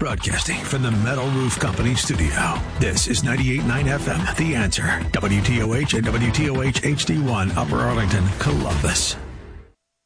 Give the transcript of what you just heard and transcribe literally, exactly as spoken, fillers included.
Broadcasting from the Metal Roof Company studio. This is ninety-eight point nine F M, The Answer. W T O H and W T O H H D one, Upper Arlington, Columbus.